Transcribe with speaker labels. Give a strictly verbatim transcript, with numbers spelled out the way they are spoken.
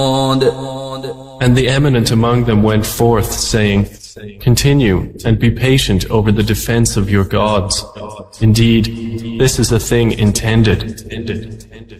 Speaker 1: And the eminent among them went forth, saying, Continue, and be patient over the defense of your gods. Indeed, this is a thing intended.